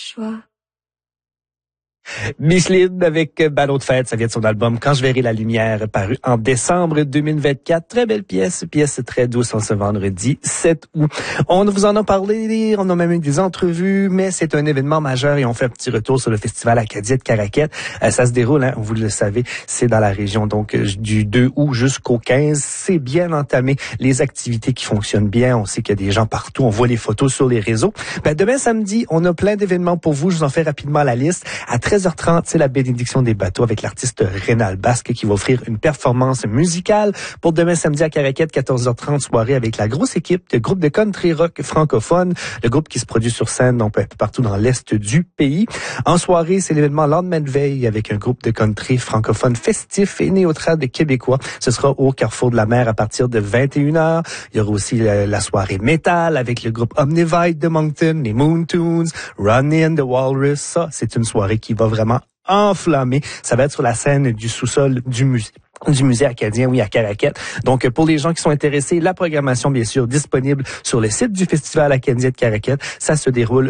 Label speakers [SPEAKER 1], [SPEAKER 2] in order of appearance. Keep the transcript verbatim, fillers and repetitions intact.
[SPEAKER 1] choix.
[SPEAKER 2] Micheline avec Ballon de fête, ça vient de son album Quand je verrai la lumière, paru en décembre deux mille vingt-quatre. Très belle pièce, pièce très douce en ce vendredi sept août. On vous en a parlé, on a même eu des entrevues, mais c'est un événement majeur et on fait un petit retour sur le festival Acadie de Caraquette. Euh, ça se déroule, hein, vous le savez, c'est dans la région donc du deux août jusqu'au quinze. C'est bien entamé, les activités qui fonctionnent bien. On sait qu'il y a des gens partout, on voit les photos sur les réseaux. Ben, demain samedi, on a plein d'événements pour vous. Je vous en fais rapidement la liste. À treize heures trente, c'est la bénédiction des bateaux avec l'artiste Rénal Basque qui va offrir une performance musicale. Pour demain samedi à Caraquette, quatorze heures trente, soirée avec la grosse équipe de groupe de country rock francophone, le groupe qui se produit sur scène donc partout dans l'est du pays. En soirée, c'est l'événement Lendemain de veille avec un groupe de country francophone festif et néo-trad québécois. Ce sera au Carrefour de la Mer à partir de vingt et une heures. Il y aura aussi la, la soirée métal avec le groupe Omnivide de Moncton, les Moon Tunes, Run In the Walrus. Ça, c'est une soirée qui va vraiment enflammé. Ça va être sur la scène du sous-sol du musée. du musée acadien, oui, à Caraquette. Donc, pour les gens qui sont intéressés, la programmation, bien sûr, disponible sur le site du Festival Acadien de Caraquette. Ça se déroule